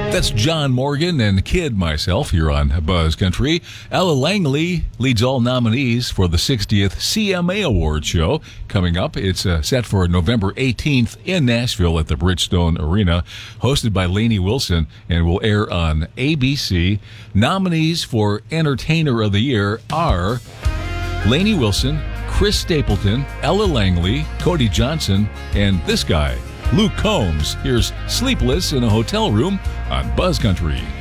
That's John Morgan and Kid myself here on Buzz Country. Ella Langley leads all nominees for the 60th CMA Award show coming up. It's set for November 18th in Nashville at the Bridgestone Arena, hosted by Lainey Wilson, and will air on ABC. Nominees for Entertainer of the Year are Lainey Wilson, Chris Stapleton, Ella Langley, Cody Johnson, and this guy, Luke Combs. Here's Sleepless in a Hotel Room on Buzz Country.